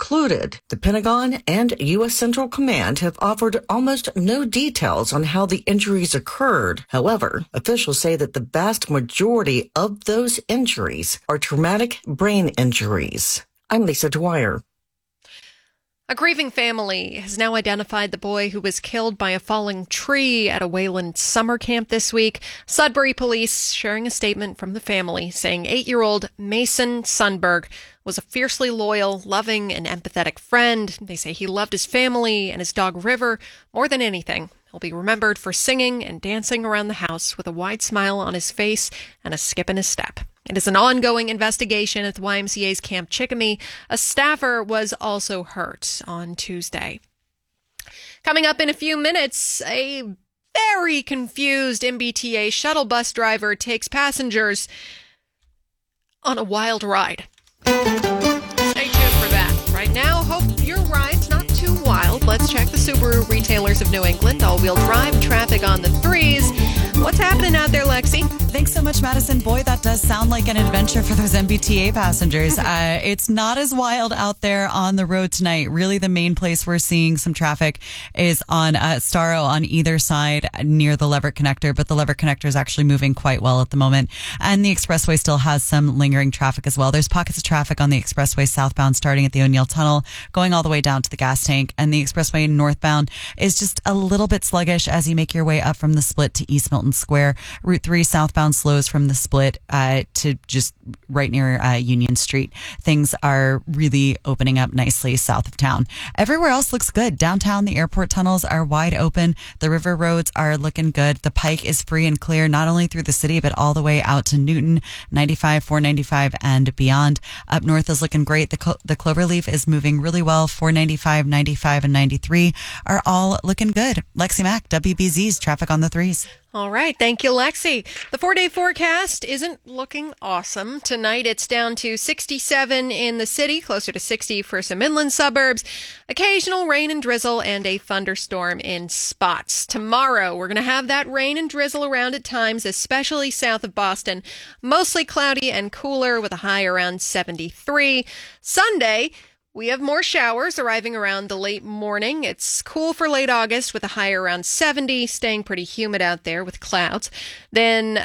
excluded. The Pentagon and U.S. Central Command have offered almost no details on how the injuries occurred. However, officials say that the vast majority of those injuries are traumatic brain injuries. I'm Lisa Dwyer. A grieving family has now identified the boy who was killed by a falling tree at a Wayland summer camp this week. Sudbury police sharing a statement from the family saying 8-year-old Mason Sundberg was a fiercely loyal, loving, and empathetic friend. They say he loved his family and his dog River more than anything. He'll be remembered for singing and dancing around the house with a wide smile on his face and a skip in his step. It is an ongoing investigation at the YMCA's Camp Chickamee. A staffer was also hurt on Tuesday. Coming up in a few minutes, a very confused MBTA shuttle bus driver takes passengers on a wild ride. Stay tuned for that. Right now, hope your ride's not too wild. Let's check the Subaru retailers of New England. All-wheel drive traffic on the 3s. What's happening out there, Lexi? Thanks so much, Madison. Boy, that does sound like an adventure for those MBTA passengers. It's not as wild out there on the road tonight. Really, the main place we're seeing some traffic is on Starro on either side near the Leverett Connector, but the Leverett Connector is actually moving quite well at the moment. And the expressway still has some lingering traffic as well. There's pockets of traffic on the expressway southbound starting at the O'Neill Tunnel, going all the way down to the gas tank. And the expressway northbound is just a little bit sluggish as you make your way up from the split to East Milton Square. Route 3 southbound slows from the split to just right near Union Street. Things are really opening up nicely south of town. Everywhere else looks good. Downtown, the airport tunnels are wide open. The river roads are looking good. The Pike is free and clear, not only through the city, but all the way out to Newton, 95, 495, and beyond. Up north is looking great. The Cloverleaf is moving really well. 495, 95, and 93 are all looking good. Lexi Mack, WBZ's traffic on the 3s. All right. Thank you, Lexi. The 4-day forecast isn't looking awesome. Tonight, it's down to 67 in the city, closer to 60 for some inland suburbs. Occasional rain and drizzle and a thunderstorm in spots. Tomorrow, we're going to have that rain and drizzle around at times, especially south of Boston. Mostly cloudy and cooler with a high around 73. Sunday, we have more showers arriving around the late morning. It's cool for late August with a high around 70, staying pretty humid out there with clouds. Then,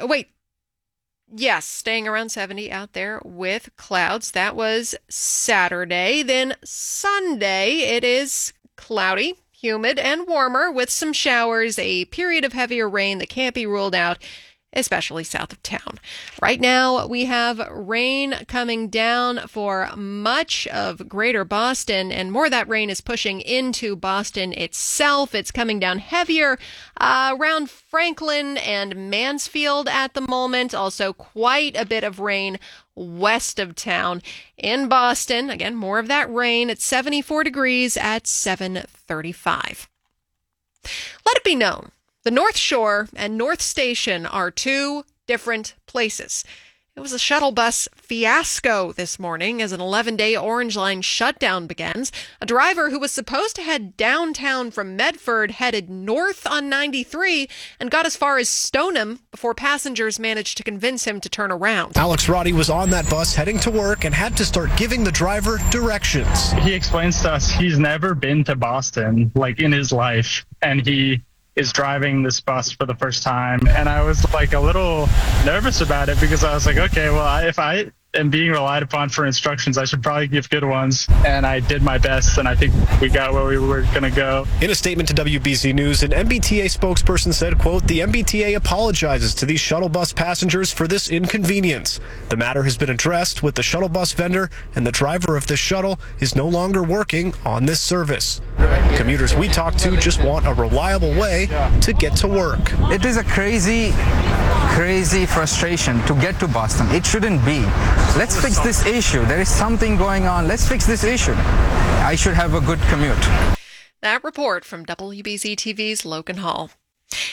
staying around 70 out there with clouds. That was Saturday. Then Sunday, it is cloudy, humid, and warmer with some showers, a period of heavier rain that can't be ruled out, especially south of town. Right now, we have rain coming down for much of greater Boston, and more of that rain is pushing into Boston itself. It's coming down heavier around Franklin and Mansfield at the moment. Also, quite a bit of rain west of town. In Boston, again, more of that rain at 74 degrees at 7:35. Let it be known, the North Shore and North Station are two different places. It was a shuttle bus fiasco this morning as an 11-day Orange Line shutdown begins. A driver who was supposed to head downtown from Medford headed north on 93 and got as far as Stoneham before passengers managed to convince him to turn around. Alex Roddy was on that bus heading to work and had to start giving the driver directions. He explains to us he's never been to Boston, in his life, and he is driving this bus for the first time. And I was a little nervous about it because I was okay, well, if I am being relied upon for instructions, I should probably give good ones. And I did my best, and I think we got where we were going to go. In a statement to WBZ News, an MBTA spokesperson said, quote, "The MBTA apologizes to these shuttle bus passengers for this inconvenience. The matter has been addressed with the shuttle bus vendor, and the driver of this shuttle is no longer working on this service. Commuters we talked to just want a reliable way to get to work." It is a crazy frustration to get to Boston. It shouldn't be. Let's fix this issue. There is something going on. Let's fix this issue. I should have a good commute. That report from WBZ TV's Logan Hall.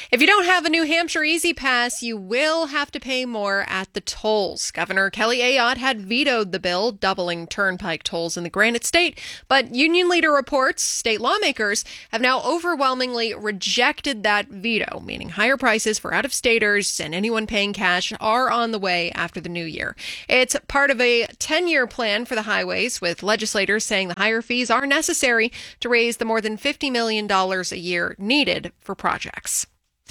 If you don't have a New Hampshire Easy Pass, you will have to pay more at the tolls. Governor Kelly Ayotte had vetoed the bill, doubling turnpike tolls in the Granite State. But Union Leader reports state lawmakers have now overwhelmingly rejected that veto, meaning higher prices for out-of-staters and anyone paying cash are on the way after the new year. It's part of a 10-year plan for the highways, with legislators saying the higher fees are necessary to raise the more than $50 million a year needed for projects.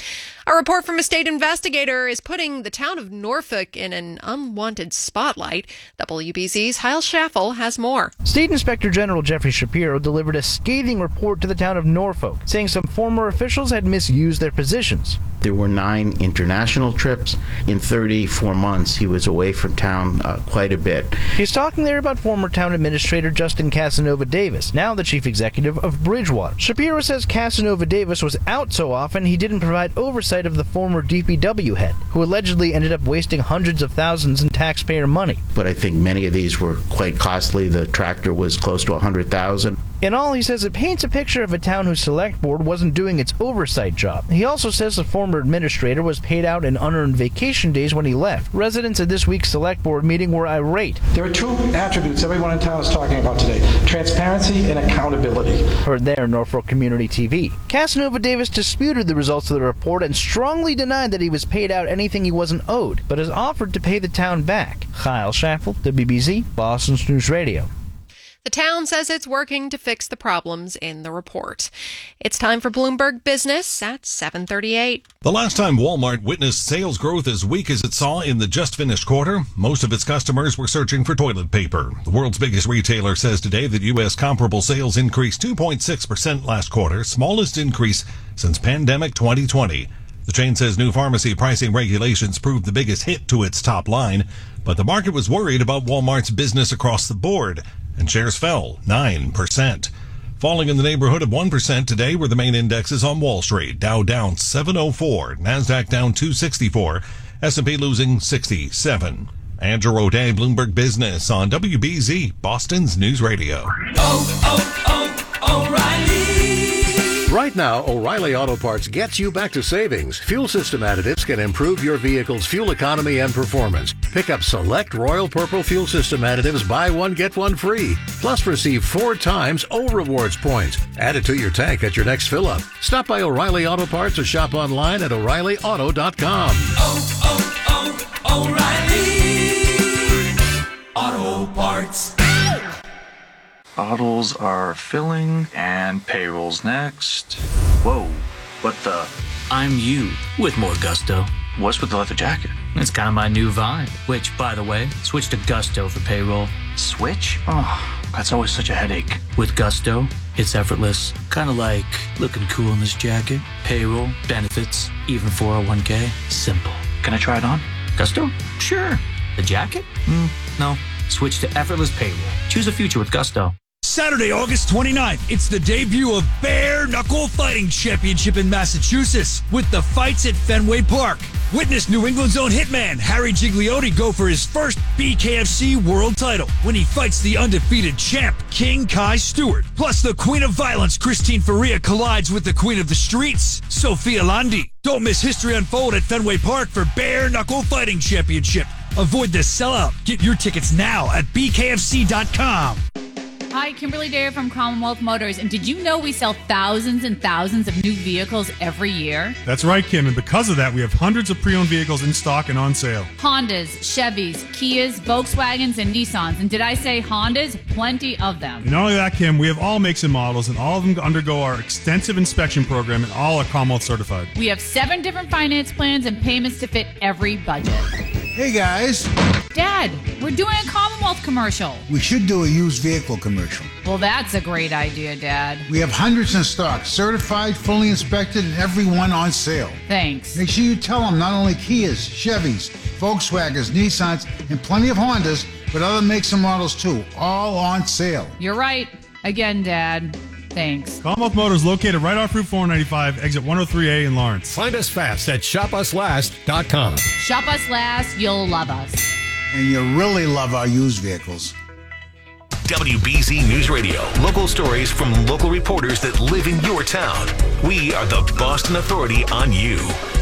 A report from a state investigator is putting the town of Norfolk in an unwanted spotlight. WBZ's Hyle Schaffel has more. State Inspector General Jeffrey Shapiro delivered a scathing report to the town of Norfolk, saying some former officials had misused their positions. There were 9 international trips. In 34 months, he was away from town quite a bit. He's talking there about former town administrator Justin Casanova Davis, now the chief executive of Bridgewater. Shapiro says Casanova Davis was out so often he didn't provide oversight of the former DPW head, who allegedly ended up wasting hundreds of thousands in taxpayer money. But I think many of these were quite costly. The tractor was close to $100,000. In all, he says it paints a picture of a town whose select board wasn't doing its oversight job. He also says the former administrator was paid out in unearned vacation days when he left. Residents at this week's select board meeting were irate. There are 2 attributes everyone in town is talking about today: transparency and accountability. Heard there, Norfolk Community TV. Casanova Davis disputed the results of the report and strongly denied that he was paid out anything he wasn't owed, but has offered to pay the town back. Hyle Schaffel, WBZ, Boston's News Radio. The town says it's working to fix the problems in the report. It's time for Bloomberg Business at 7:38. The last time Walmart witnessed sales growth as weak as it saw in the just finished quarter, most of its customers were searching for toilet paper. The world's biggest retailer says today that U.S. comparable sales increased 2.6% last quarter, smallest increase since pandemic 2020. The chain says new pharmacy pricing regulations proved the biggest hit to its top line, but the market was worried about Walmart's business across the board, and shares fell 9%. Falling in the neighborhood of 1% today were the main indexes on Wall Street. Dow down 704, NASDAQ down 264, S&P losing 67. Andrew O'Day, Bloomberg Business on WBZ, Boston's News Radio. O'Reilly. Right now, O'Reilly Auto Parts gets you back to savings. Fuel system additives can improve your vehicle's fuel economy and performance. Pick up select Royal Purple fuel system additives, buy one, get one free. Plus receive 4 times O Rewards points. Add it to your tank at your next fill-up. Stop by O'Reilly Auto Parts or shop online at O'ReillyAuto.com. O'Reilly Auto Parts. Bottles are filling and payroll's next. Whoa, what the? I'm you with more gusto. What's with the leather jacket? It's kind of my new vibe, which, by the way, switch to Gusto for payroll. Switch? Oh, that's always such a headache. With Gusto, it's effortless. Kind of like looking cool in this jacket. Payroll, benefits, even 401k. Simple. Can I try it on? Gusto? Sure. The jacket? No. Switch to effortless payroll. Choose a future with Gusto. Saturday, August 29th, it's the debut of Bare Knuckle Fighting Championship in Massachusetts with the fights at Fenway Park. Witness New England's own hitman Harry Gigliotti go for his first BKFC world title when he fights the undefeated champ King Kai Stewart. Plus, the Queen of Violence Christine Faria collides with the Queen of the Streets, Sophia Landi. Don't miss history unfold at Fenway Park for Bare Knuckle Fighting Championship. Avoid the sellout. Get your tickets now at bkfc.com. Hi, Kimberly Dare from Commonwealth Motors. And did you know we sell thousands and thousands of new vehicles every year? That's right, Kim. And because of that, we have hundreds of pre-owned vehicles in stock and on sale. Hondas, Chevys, Kias, Volkswagens, and Nissans. And did I say Hondas? Plenty of them. And not only that, Kim, we have all makes and models, and all of them undergo our extensive inspection program, and all are Commonwealth certified. We have 7 different finance plans and payments to fit every budget. Hey, guys. Dad, we're doing a Commonwealth commercial. We should do a used vehicle commercial. Well, that's a great idea, Dad. We have hundreds in stock, certified, fully inspected, and every one on sale. Thanks. Make sure you tell them not only Kias, Chevys, Volkswagens, Nissans, and plenty of Hondas, but other makes and models too, all on sale. You're right. Again, Dad. Thanks. Commonwealth Motors located right off Route 495, exit 103A in Lawrence. Find us fast at shopuslast.com. Shop us last, you'll love us. And you really love our used vehicles. WBZ News Radio. Local stories from local reporters that live in your town. We are the Boston Authority on you.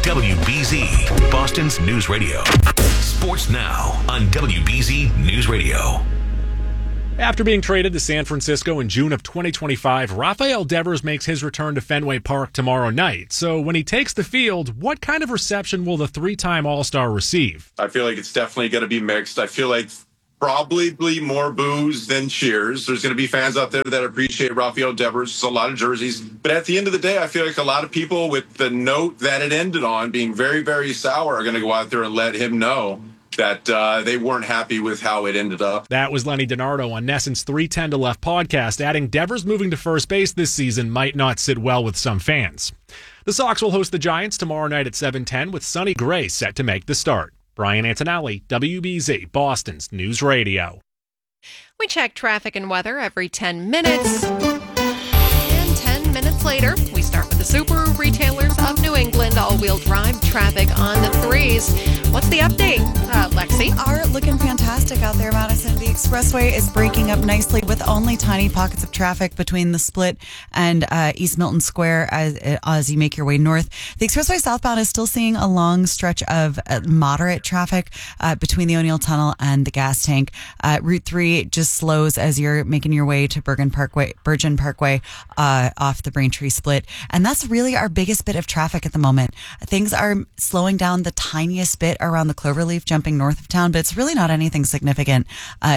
WBZ, Boston's News Radio. Sports now on WBZ News Radio. After being traded to San Francisco in June of 2025, Rafael Devers makes his return to Fenway Park tomorrow night. So when he takes the field, what kind of reception will the three-time All-Star receive? I feel like it's definitely going to be mixed. I feel like probably more boos than cheers. There's going to be fans out there that appreciate Rafael Devers. There's a lot of jerseys. But at the end of the day, I feel like a lot of people with the note that it ended on being very, very sour are going to go out there and let him know that they weren't happy with how it ended up. That was Lenny DiNardo on NESN's 310 to Left podcast, adding Devers moving to first base this season might not sit well with some fans. The Sox will host the Giants tomorrow night at 7:10 with Sonny Gray set to make the start. Brian Antonelli, WBZ, Boston's News Radio. We check traffic and weather every 10 minutes. And 10 minutes later, we start with the Super Retailers of New England all-wheel drive traffic on the threes. What's the update, Lexi? Are looking fantastic out there, Madison. The expressway is breaking up nicely with only tiny pockets of traffic between the split and East Milton Square as you make your way north. The expressway southbound is still seeing a long stretch of moderate traffic between the O'Neill Tunnel and the gas tank. Route 3 just slows as you're making your way to Bergen Parkway off the Braintree split. And that's really our biggest bit of traffic at the moment. Things are slowing down the tiniest bit around the Cloverleaf jumping north of town, but it's really not anything significant.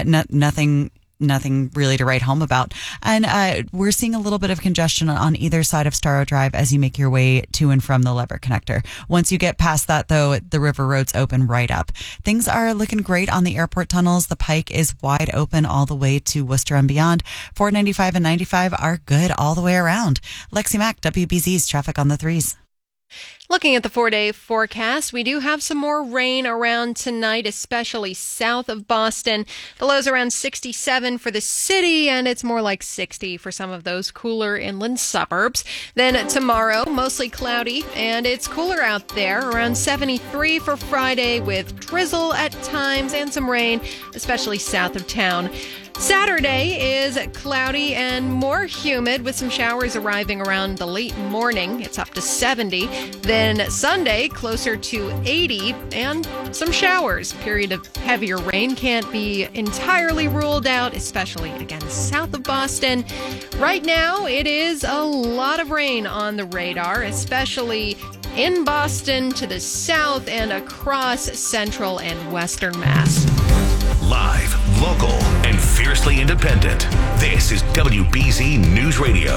Nothing really to write home about. And we're seeing a little bit of congestion on either side of Starrow Drive as you make your way to and from the Lever Connector. Once you get past that, though, the river roads open right up. Things are looking great on the airport tunnels. The Pike is wide open all the way to Worcester and beyond. 495 and 95 are good all the way around. Lexi Mack, WBZ's traffic on the threes. Looking at the 4-day forecast, we do have some more rain around tonight, especially south of Boston. The low's around 67 for the city, and it's more like 60 for some of those cooler inland suburbs. Then tomorrow, mostly cloudy, and it's cooler out there, around 73 for Friday with drizzle at times and some rain, especially south of town. Saturday is cloudy and more humid with some showers arriving around the late morning. It's up to 70. Then Sunday, closer to 80 and some showers. Period of heavier rain can't be entirely ruled out, especially again south of Boston. Right now, it is a lot of rain on the radar, especially in Boston to the south and across central and western Mass. Live, local, and fiercely independent. This is WBZ News Radio.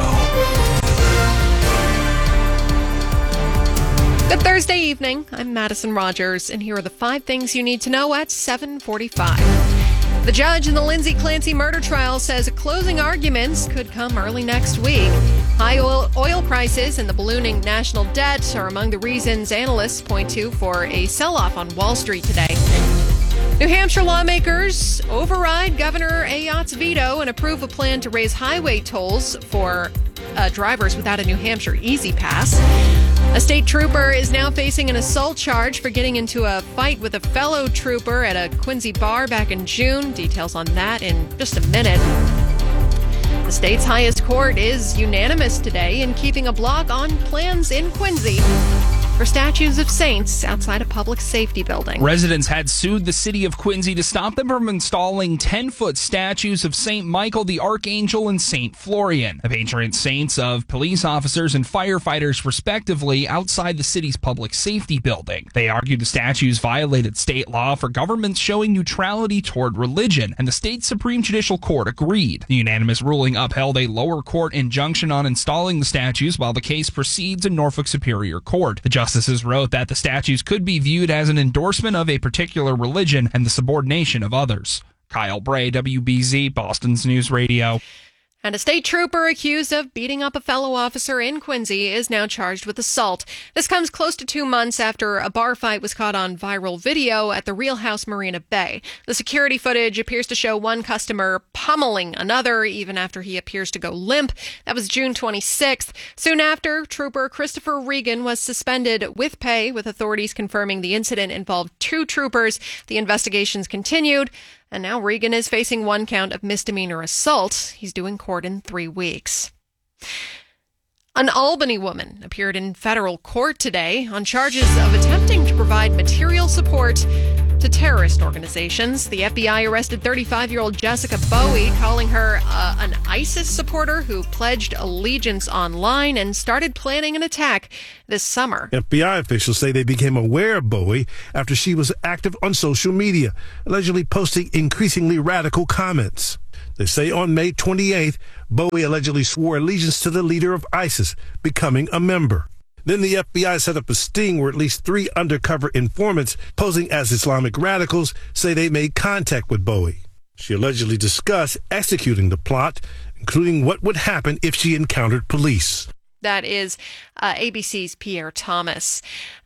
Good Thursday evening. I'm Madison Rogers, and here are the 5 things you need to know at 7:45. The judge in the Lindsay Clancy murder trial says closing arguments could come early next week. High oil prices and the ballooning national debt are among the reasons analysts point to for a sell-off on Wall Street today. New Hampshire lawmakers override Governor Ayotte's veto and approve a plan to raise highway tolls for drivers without a New Hampshire Easy Pass. A state trooper is now facing an assault charge for getting into a fight with a fellow trooper at a Quincy bar back in June. Details on that in just a minute. The state's highest court is unanimous today in keeping a block on plans in Quincy for statues of saints outside a public safety building. Residents had sued the city of Quincy to stop them from installing 10-foot statues of St. Michael the Archangel and St. Florian, the patron saints of police officers and firefighters, respectively, outside the city's public safety building. They argued the statues violated state law for governments showing neutrality toward religion, and the state Supreme Judicial Court agreed. The unanimous ruling upheld a lower court injunction on installing the statues while the case proceeds in Norfolk Superior Court. The justices wrote that the statues could be viewed as an endorsement of a particular religion and the subordination of others. Kyle Bray, WBZ, Boston's News Radio. And a state trooper accused of beating up a fellow officer in Quincy is now charged with assault. This comes close to 2 months after a bar fight was caught on viral video at the Real House Marina Bay. The security footage appears to show one customer pummeling another, even after he appears to go limp. That was June 26th. Soon after, Trooper Christopher Regan was suspended with pay, with authorities confirming the incident involved 2 troopers. The investigations continued. And now Regan is facing 1 count of misdemeanor assault. He's due in court in 3 weeks. An Albany woman appeared in federal court today on charges of attempting to provide material support to terrorist organizations. The FBI arrested 35-year-old Jessica Bowie, calling her an ISIS supporter who pledged allegiance online and started planning an attack this summer. FBI officials say they became aware of Bowie after she was active on social media, allegedly posting increasingly radical comments. They say on May 28th, Bowie allegedly swore allegiance to the leader of ISIS, becoming a member. Then the FBI set up a sting where at least 3 undercover informants posing as Islamic radicals say they made contact with Bowie. She allegedly discussed executing the plot, including what would happen if she encountered police. That is ABC's Pierre Thomas.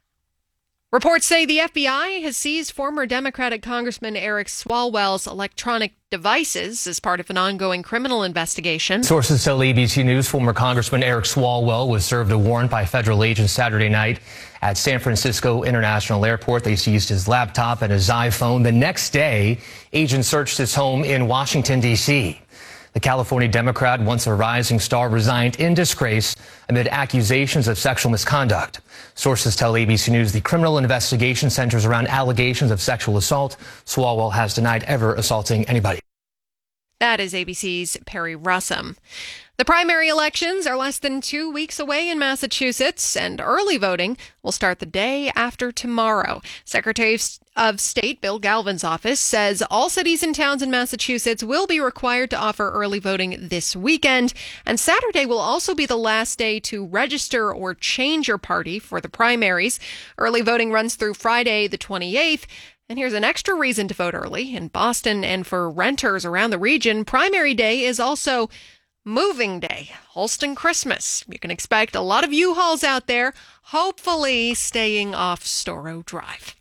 Reports say the FBI has seized former Democratic Congressman Eric Swalwell's electronic devices as part of an ongoing criminal investigation. Sources tell ABC News former Congressman Eric Swalwell was served a warrant by federal agents Saturday night at San Francisco International Airport. They seized his laptop and his iPhone. The next day, agents searched his home in Washington, D.C. The California Democrat, once a rising star, resigned in disgrace amid accusations of sexual misconduct. Sources tell ABC News the criminal investigation centers around allegations of sexual assault. Swalwell has denied ever assaulting anybody. That is ABC's Perry Russum. The primary elections are less than 2 weeks away in Massachusetts, and early voting will start the day after tomorrow. Secretary of State Bill Galvin's office says all cities and towns in Massachusetts will be required to offer early voting this weekend, and Saturday will also be the last day to register or change your party for the primaries. Early voting runs through Friday the 28th. And here's an extra reason to vote early. In Boston and for renters around the region, primary day is also moving day, Holston Christmas. You can expect a lot of U-Hauls out there, hopefully staying off Storrow Drive.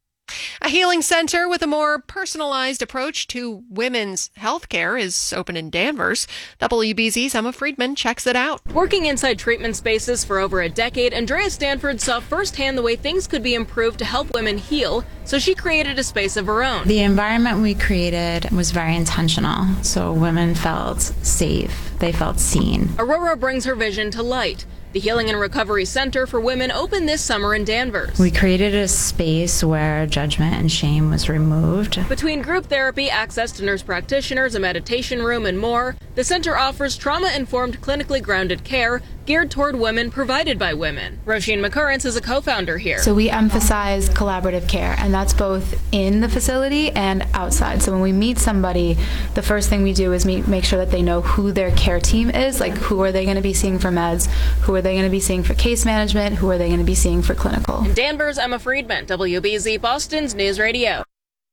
A healing center with a more personalized approach to women's health care is open in Danvers. WBZ's Emma Friedman checks it out. Working inside treatment spaces for over a decade, Andrea Stanford saw firsthand the way things could be improved to help women heal, so she created a space of her own. The environment we created was very intentional, so women felt safe. They felt seen. Aurora brings her vision to light. The Healing and Recovery Center for Women opened this summer in Danvers. We created a space where judgment and shame was removed. Between group therapy, access to nurse practitioners, a meditation room, and more, the center offers trauma-informed, clinically grounded care geared toward women provided by women. Roisin McCurrance is a co-founder here. So we emphasize collaborative care, and that's both in the facility and outside. So when we meet somebody, the first thing we do is make sure that they know who their care team is, like who are they going to be seeing for meds, who are they going to be seeing for case management, who are they going to be seeing for clinical. In Danvers, Emma Friedman, WBZ Boston's News Radio.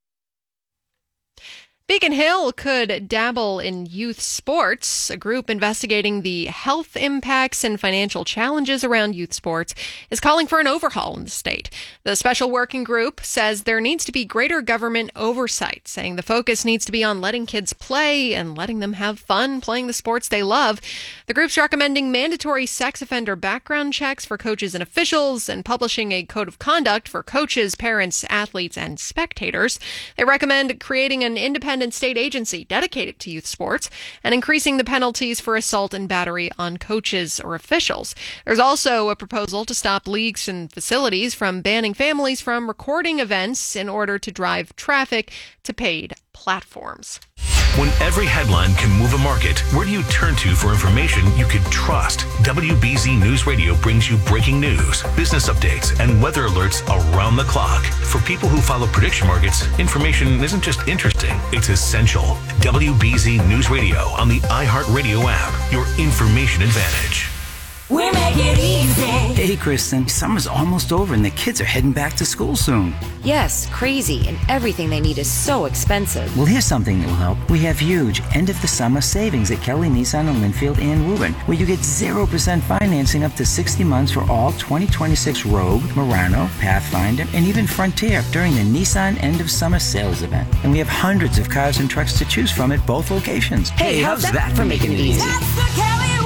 Beacon Hill could dabble in youth sports. A group investigating the health impacts and financial challenges around youth sports is calling for an overhaul in the state. The special working group says there needs to be greater government oversight, saying the focus needs to be on letting kids play and letting them have fun playing the sports they love. The group's recommending mandatory sex offender background checks for coaches and officials and publishing a code of conduct for coaches, parents, athletes, and spectators. They recommend creating an independent state agency dedicated to youth sports and increasing the penalties for assault and battery on coaches or officials. There's also a proposal to stop leagues and facilities from banning families from recording events in order to drive traffic to paid platforms. When every headline can move a market, where do you turn to for information you can trust? WBZ News Radio brings you breaking news, business updates, and weather alerts around the clock. For people who follow prediction markets, information isn't just interesting, it's essential. WBZ News Radio on the iHeartRadio app, your information advantage. We make it easy. Hey, Kristen, summer's almost over and the kids are heading back to school soon. Yes, crazy, and everything they need is so expensive. Well, here's something that will help. We have huge end-of-the-summer savings at Kelly Nissan in Linfield and Woburn, where you get 0% financing up to 60 months for all 2026 Rogue, Murano, Pathfinder, and even Frontier during the Nissan end-of-summer sales event. And we have hundreds of cars and trucks to choose from at both locations. Hey, how's that for making it easy? That's the Kelly way!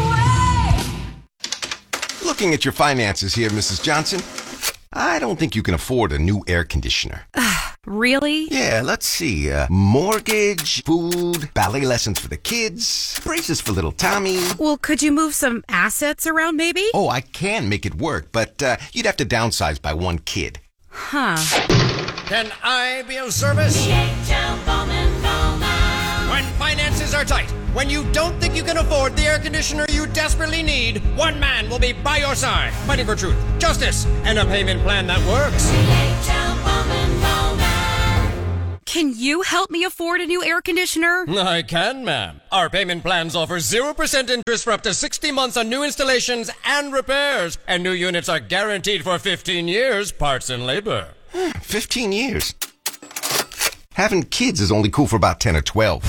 Looking at your finances here, Mrs. Johnson, I don't think you can afford a new air conditioner. Really? Yeah, let's see. Mortgage, food, ballet lessons for the kids, braces for little Tommy. Well, could you move some assets around maybe? Oh, I can make it work, but you'd have to downsize by one kid. Huh. Can I be of service? DHL Bowman Bowman. When finances are tight, when you don't think you can afford the air conditioner you desperately need, one man will be by your side, fighting for truth, justice, and a payment plan that works. DHL Bowman Bowman. Can you help me afford a new air conditioner? I can, ma'am. Our payment plans offer 0% interest for up to 60 months on new installations and repairs. And new units are guaranteed for 15 years, parts and labor. 15 years? Having kids is only cool for about 10 or 12.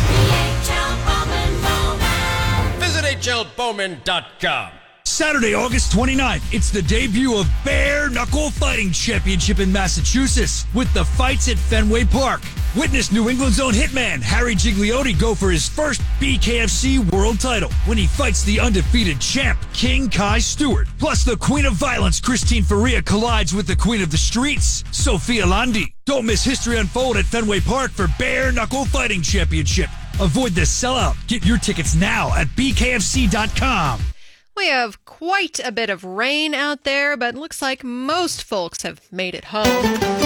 DHL Bowman Bowman. Visit HLBowman.com. Saturday, August 29th, it's the debut of Bare Knuckle Fighting Championship in Massachusetts with the fights at Fenway Park. Witness New England's own hitman Harry Gigliotti go for his first BKFC world title when he fights the undefeated champ King Kai Stewart. Plus, the Queen of Violence Christine Faria collides with the Queen of the Streets Sophia Landi. Don't miss history unfold at Fenway Park for Bare Knuckle Fighting Championship. Avoid the sellout. Get your tickets now at bkfc.com. We have quite a bit of rain out there, but it looks like most folks have made it home.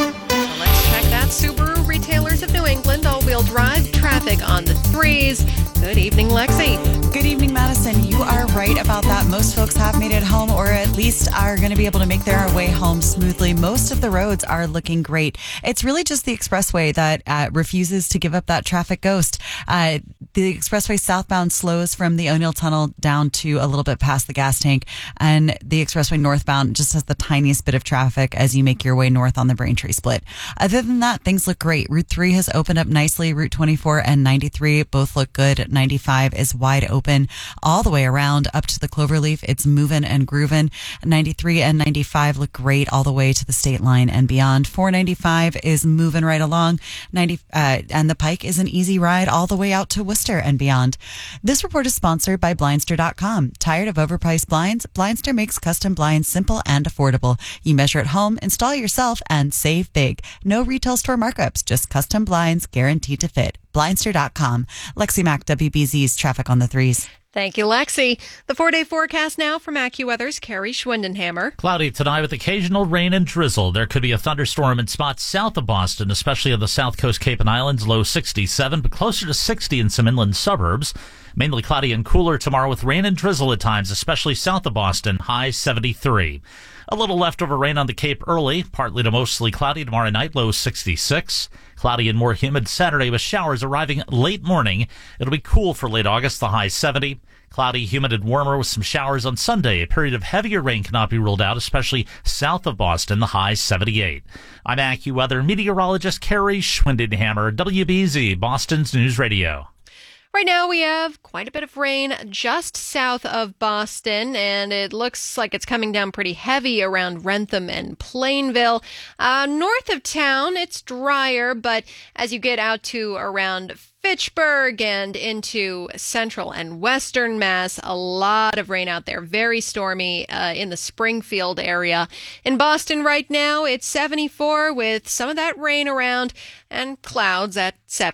So let's check that Subaru Retailers of New England all-wheel drive traffic on the 3s. Good evening, Lexi. Good evening, Madison. You are right about that. Most folks have made it home, or at least are going to be able to make their way home smoothly. Most of the roads are looking great. It's really just the expressway that refuses to give up that traffic ghost. The expressway southbound slows from the O'Neill Tunnel down to a little bit past the gas tank, and the expressway northbound just has the tiniest bit of traffic as you make your way north on the Braintree split. Other than that, things look great. Route 3 has opened up nicely. Route 24 and 93 both look good. 95 is wide open all the way around up to the Cloverleaf. It's moving and grooving. 93 and 95 look great all the way to the state line and beyond. 495 is moving right along. And the Pike is an easy ride all the way out to Worcester and beyond. This report is sponsored by Blindster.com. Tired of overpriced blinds? Blindster makes custom blinds simple and affordable. You measure at home, install yourself, and save big. No retail store markups, just custom blinds guaranteed to fit. Blindster.com. Lexi Mack, WBZ's traffic on the 3s. Thank you, Lexi. The 4-day forecast now from AccuWeather's Carrie Schwindenhammer. Cloudy tonight with occasional rain and drizzle. There could be a thunderstorm in spots south of Boston, especially on the south coast Cape and Islands, low 67, but closer to 60 in some inland suburbs. Mainly cloudy and cooler tomorrow with rain and drizzle at times, especially south of Boston, high 73. A little leftover rain on the Cape early, partly to mostly cloudy tomorrow night, low 66. Cloudy and more humid Saturday with showers arriving late morning. It'll be cool for late August, the high 70. Cloudy, humid, and warmer with some showers on Sunday. A period of heavier rain cannot be ruled out, especially south of Boston, the high 78. I'm AccuWeather meteorologist Carrie Schwindenhammer, WBZ, Boston's News Radio. Right now we have quite a bit of rain just south of Boston, and it looks like it's coming down pretty heavy around Rentham and Plainville. North of town, it's drier, but as you get out to around Fitchburg and into central and western Mass, a lot of rain out there. Very stormy in the Springfield area. In Boston right now, it's 74 with some of that rain around and clouds at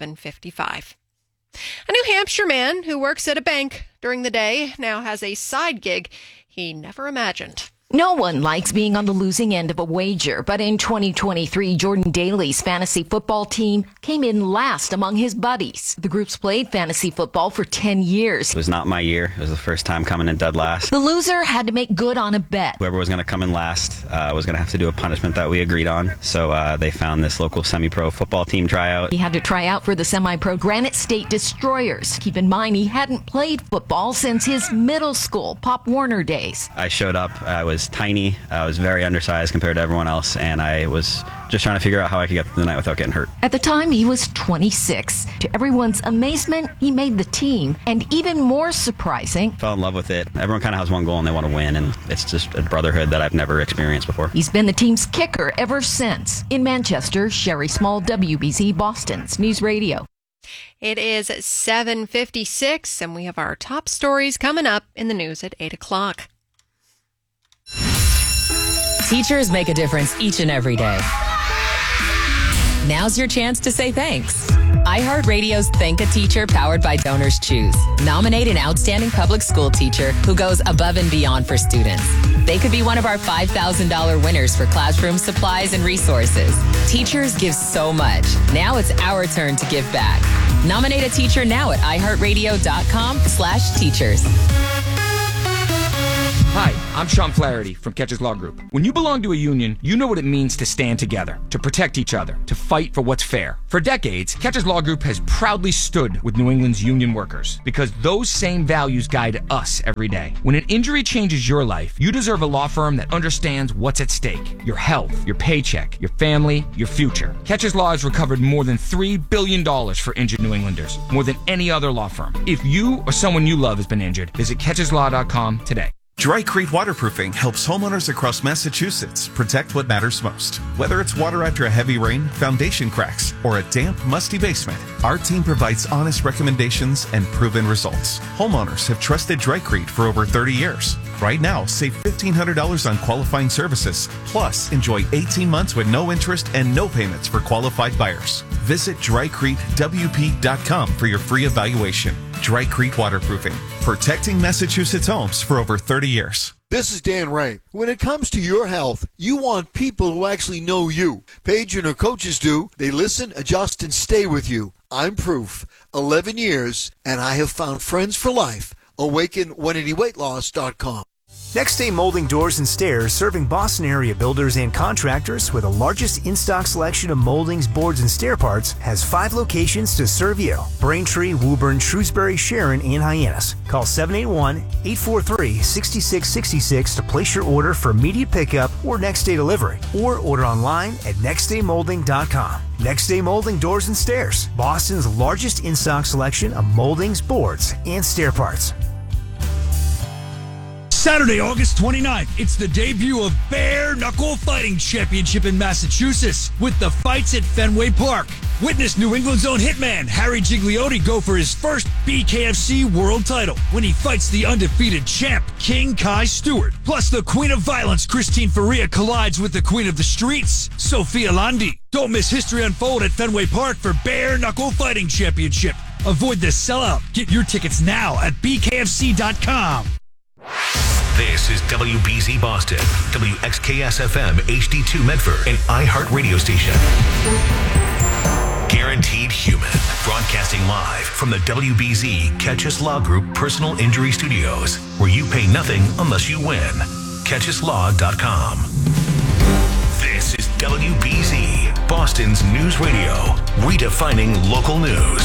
7:55. A New Hampshire man who works at a bank during the day now has a side gig he never imagined. No one likes being on the losing end of a wager, but in 2023, Jordan Daly's fantasy football team came in last among his buddies. The group's played fantasy football for 10 years. It was not my year. It was the first time coming in dead last. The loser had to make good on a bet. Whoever was going to come in last was going to have to do a punishment that we agreed on. So they found this local semi-pro football team tryout. He had to try out for the semi-pro Granite State Destroyers. Keep in mind, he hadn't played football since his middle school Pop Warner days. I showed up. I was tiny. I was very undersized compared to everyone else, and I was just trying to figure out how I could get through the night without getting hurt. At the time, he was 26. To everyone's amazement, he made the team. And even more surprising, fell in love with it. Everyone kind of has one goal and they want to win, and it's just a brotherhood that I've never experienced before. He's been the team's kicker ever since. In Manchester, Sherry Small, WBZ, Boston's News Radio. It is 7:56, and we have our top stories coming up in the news at 8 o'clock. Teachers make a difference each and every day. Now's your chance to say thanks. iHeartRadio's Thank a Teacher, powered by Donors Choose. Nominate an outstanding public school teacher who goes above and beyond for students. They could be one of our $5,000 winners for classroom supplies and resources. Teachers give so much. Now it's our turn to give back. Nominate a teacher now at iHeartRadio.com/teachers. Hi, I'm Sean Flaherty from Catches Law Group. When you belong to a union, you know what it means to stand together, to protect each other, to fight for what's fair. For decades, Catches Law Group has proudly stood with New England's union workers because those same values guide us every day. When an injury changes your life, you deserve a law firm that understands what's at stake. Your health, your paycheck, your family, your future. Catches Law has recovered more than $3 billion for injured New Englanders, more than any other law firm. If you or someone you love has been injured, visit catcheslaw.com today. Drycrete Waterproofing helps homeowners across Massachusetts protect what matters most. Whether it's water after a heavy rain, foundation cracks, or a damp, musty basement, our team provides honest recommendations and proven results. Homeowners have trusted Drycrete for over 30 years. Right now, save $1,500 on qualifying services. Plus, enjoy 18 months with no interest and no payments for qualified buyers. Visit drycretewp.com for your free evaluation. Drycrete Waterproofing, protecting Massachusetts homes for over 30 years. This is Dan Ray. When it comes to your health, you want people who actually know you. Paige and her coaches do. They listen, adjust, and stay with you. I'm proof. 11 years, and I have found friends for life. Awaken180weightloss.com. Next Day Molding Doors and Stairs, serving Boston area builders and contractors with the largest in-stock selection of moldings, boards, and stair parts, has 5 locations to serve you. Braintree, Woburn, Shrewsbury, Sharon, and Hyannis. Call 781-843-6666 to place your order for immediate pickup or next day delivery, or order online at nextdaymolding.com. Next Day Molding Doors and Stairs, Boston's largest in-stock selection of moldings, boards, and stair parts. Saturday, August 29th, it's the debut of Bare Knuckle Fighting Championship in Massachusetts with the fights at Fenway Park. Witness New England's own hitman Harry Gigliotti go for his first BKFC world title when he fights the undefeated champ King Kai Stewart. Plus, the Queen of Violence Christine Faria collides with the Queen of the Streets, Sophia Landi. Don't miss history unfold at Fenway Park for Bare Knuckle Fighting Championship. Avoid the sellout. Get your tickets now at bkfc.com. This is WBZ Boston, WXKS-FM HD2 Medford, an iHeart radio station. Guaranteed Human, broadcasting live from the WBZ Catches Law Group Personal Injury Studios, where you pay nothing unless you win. CatchesLaw.com. This is WBZ, Boston's news radio, redefining local news.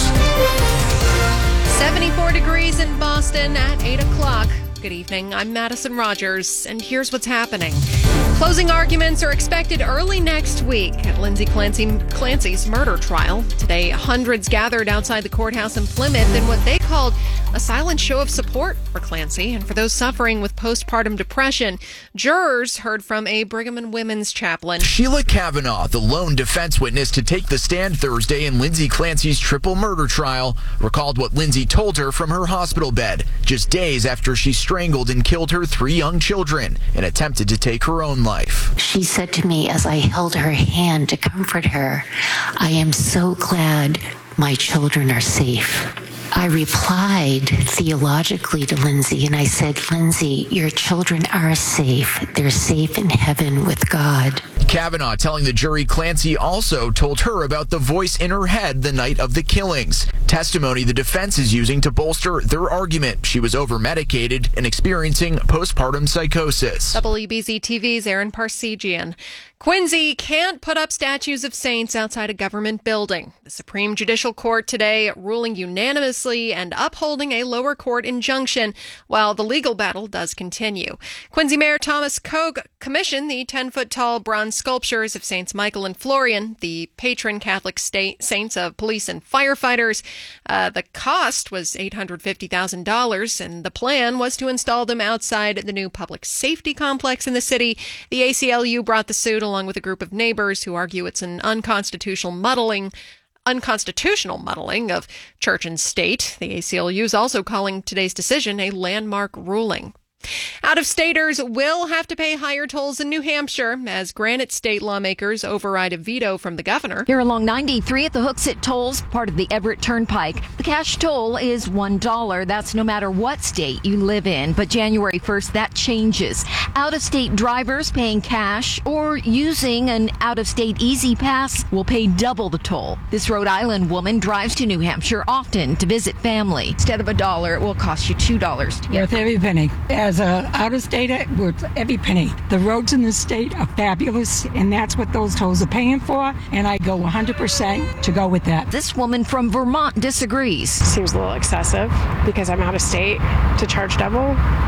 74 degrees in Boston at 8 o'clock. Good evening. I'm Madison Rogers, and here's what's happening. Closing arguments are expected early next week at Lindsay Clancy's murder trial. Today, hundreds gathered outside the courthouse in Plymouth in what they called a silent show of support for Clancy and for those suffering with postpartum depression. Jurors heard from a Brigham and Women's chaplain. Sheila Kavanaugh, the lone defense witness to take the stand Thursday in Lindsay Clancy's triple murder trial, recalled what Lindsay told her from her hospital bed just days after she strangled and killed her 3 young children and attempted to take her own life. She said to me as I held her hand to comfort her, "I am so glad my children are safe." I replied theologically to Lindsay, and I said, "Lindsay, your children are safe. They're safe in heaven with God." Kavanaugh telling the jury Clancy also told her about the voice in her head the night of the killings. Testimony the defense is using to bolster their argument she was over-medicated and experiencing postpartum psychosis. WBZ TV's Aaron Parsegian. Quincy can't put up statues of saints outside a government building. The Supreme Judicial Court today ruling unanimously and upholding a lower court injunction while the legal battle does continue. Quincy Mayor Thomas Koch commissioned the 10-foot-tall bronze sculptures of Saints Michael and Florian, the patron Catholic saints of police and firefighters. The cost was $850,000, and the plan was to install them outside the new public safety complex in the city. The ACLU brought the suit along with a group of neighbors who argue it's an unconstitutional muddling of church and state. The ACLU is also calling today's decision a landmark ruling. Out-of-staters will have to pay higher tolls in New Hampshire as Granite State lawmakers override a veto from the governor. Here along 93 at the Hooksett Tolls, part of the Everett Turnpike, the cash toll is $1. That's no matter what state you live in. But January 1st, that changes. Out-of-state drivers paying cash or using an out-of-state Easy Pass will pay double the toll. This Rhode Island woman drives to New Hampshire often to visit family. Instead of $1, it will cost you $2 to get. Worth every penny. As a out-of-stater, worth every penny. The roads in the state are fabulous, and that's what those tolls are paying for, and I go 100% to go with that. This woman from Vermont disagrees. Seems a little excessive because I'm out of state to charge double.